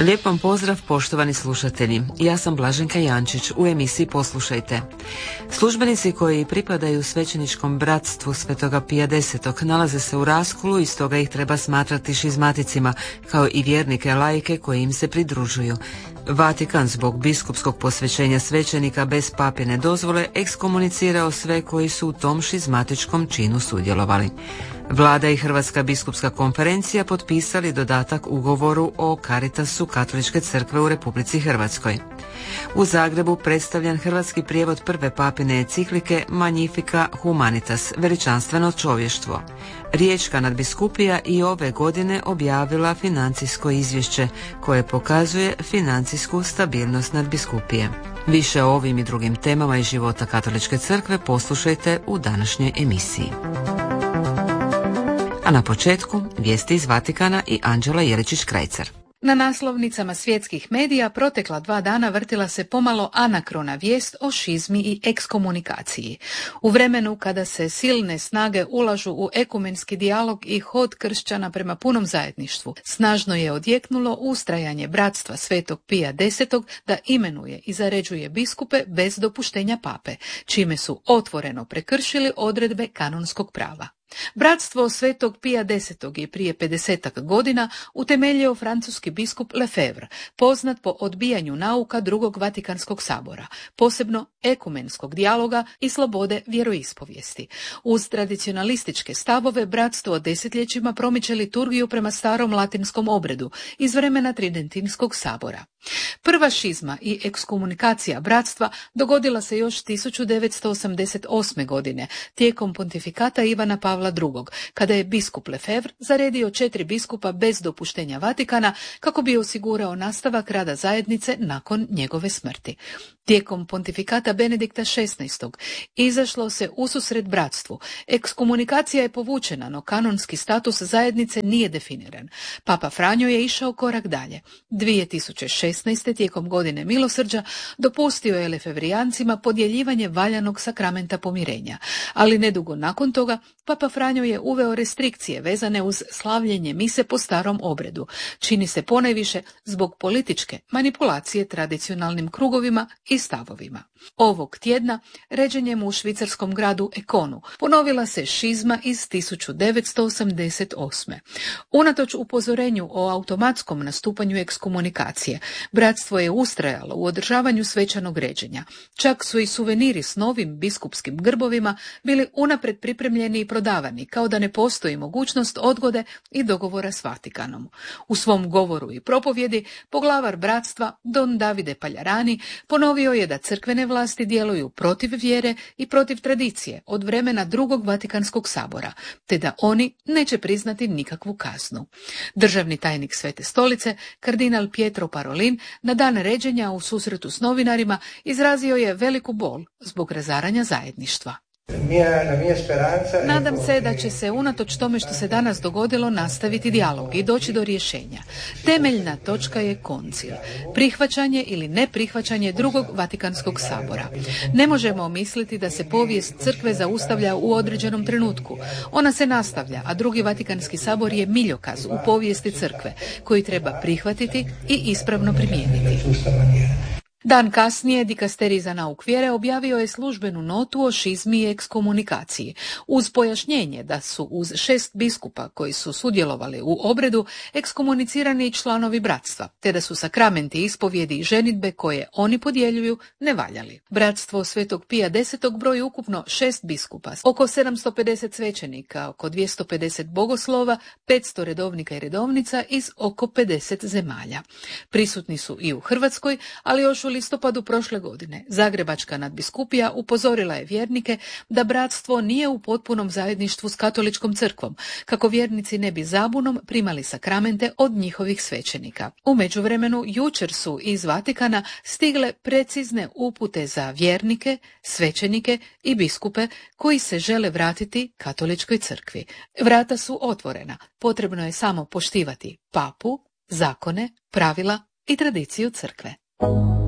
Lijep vam pozdrav, poštovani slušatelji. Ja sam Blaženka Jančić, u emisiji Poslušajte. Službenici koji pripadaju svećeničkom bratstvu Svetoga Pija X nalaze se u raskolu i stoga ih treba smatrati šizmaticima, kao i vjernike laike koji im se pridružuju. Vatikan zbog biskupskog posvećenja svećenika bez papine dozvole ekskomunicirao sve koji su u tom šizmatičkom činu sudjelovali. Vlada i Hrvatska biskupska konferencija potpisali dodatak ugovoru o Caritasu Katoličke crkve u Republici Hrvatskoj. U Zagrebu predstavljen hrvatski prijevod prve papine enciklike Magnifica Humanitas, veličanstveno čovještvo. Riječka nadbiskupija i ove godine objavila financijsko izvješće koje pokazuje financijsku stabilnost nadbiskupije. Više o ovim i drugim temama iz života Katoličke crkve poslušajte u današnjoj emisiji. A na početku vijesti iz Vatikana i Anđela Jeličić-Krajcar. Na naslovnicama svjetskih medija protekla 2 dana vrtila se pomalo anakrona vijest o šizmi i ekskomunikaciji. U vremenu kada se silne snage ulažu u ekumenski dijalog i hod kršćana prema punom zajedništvu, snažno je odjeknulo ustrajanje bratstva Svetog Pija X da imenuje i zaređuje biskupe bez dopuštenja pape, čime su otvoreno prekršili odredbe kanonskog prava. Bratstvo Svetog Pija X je prije 50 godina utemeljio francuski biskup Lefebvre, poznat po odbijanju nauka Drugog Vatikanskog sabora, posebno ekumenskog dijaloga i slobode vjeroispovijesti. Uz tradicionalističke stavove bratstvo desetljećima promiče liturgiju prema starom latinskom obredu iz vremena Tridentinskog sabora. Prva šizma i ekskomunikacija bratstva dogodila se još 1988. godine tijekom pontifikata Ivana Pavla II, kada je biskup Lefebvre zaredio 4 biskupa bez dopuštenja Vatikana kako bi osigurao nastavak rada zajednice nakon njegove smrti. Tijekom pontifikata Benedikta XVI izašlo se ususret bratstvu. Ekskomunikacija je povučena, no kanonski status zajednice nije definiran. Papa Franjo je išao korak dalje. 2016. tijekom godine milosrđa dopustio je lefevrijancima podjeljivanje valjanog sakramenta pomirenja, ali nedugo nakon toga Papa Franjo je uveo restrikcije vezane uz slavljenje mise po starom obredu. Čini se ponajviše zbog političke manipulacije tradicionalnim krugovima i stavovima. Ovog tjedna, ređenjem u švicarskom gradu Ekonu, ponovila se šizma iz 1988. Unatoč upozorenju o automatskom nastupanju ekskomunikacije, bratstvo je ustrajalo u održavanju svečanog ređenja. Čak su i suveniri s novim biskupskim grbovima bili unaprijed pripremljeni i prodavani, kao da ne postoji mogućnost odgode i dogovora s Vatikanom. U svom govoru i propovjedi poglavar bratstva Don Davide Paljarani ponovio je da crkvene vlasti djeluju protiv vjere i protiv tradicije od vremena Drugog Vatikanskog sabora, te da oni neće priznati nikakvu kaznu. Državni tajnik Svete stolice, kardinal Pietro Parolin, na dan ređenja u susretu s novinarima izrazio je veliku bol zbog razaranja zajedništva. Nadam se da će se unatoč tome što se danas dogodilo nastaviti dijalog i doći do rješenja. Temeljna točka je koncil, prihvaćanje ili neprihvaćanje Drugog Vatikanskog sabora. Ne možemo misliti da se povijest crkve zaustavlja u određenom trenutku. Ona se nastavlja, a Drugi Vatikanski sabor je miljokaz u povijesti crkve koji treba prihvatiti i ispravno primijeniti. Dan kasnije dikasterij za nauk vjere objavio je službenu notu o šizmi i ekskomunikaciji, uz pojašnjenje da su uz 6 biskupa koji su sudjelovali u obredu ekskomunicirani i članovi bratstva, te da su sakramenti ispovjedi i ženidbe koje oni podjeljuju nevaljali. Bratstvo Svetog Pija X broji ukupno 6 biskupa, oko 750 svećenika, oko 250 bogoslova, 500 redovnika i redovnica iz oko 50 zemalja. Prisutni su i u Hrvatskoj, ali još u listopadu prošle godine Zagrebačka nadbiskupija upozorila je vjernike da bratstvo nije u potpunom zajedništvu s katoličkom crkvom, kako vjernici ne bi zabunom primali sakramente od njihovih svećenika. U međuvremenu jučer su iz Vatikana stigle precizne upute za vjernike, svećenike i biskupe koji se žele vratiti katoličkoj crkvi. Vrata su otvorena, potrebno je samo poštivati papu, zakone, pravila i tradiciju crkve.